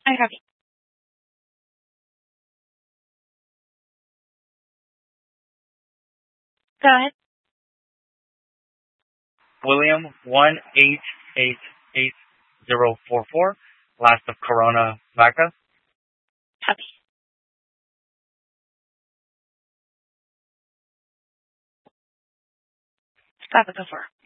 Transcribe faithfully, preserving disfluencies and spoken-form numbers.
I have Go ahead. William one eight eight eight zero four four. Last of Corona Vaca. Copy. Stop it, go for it.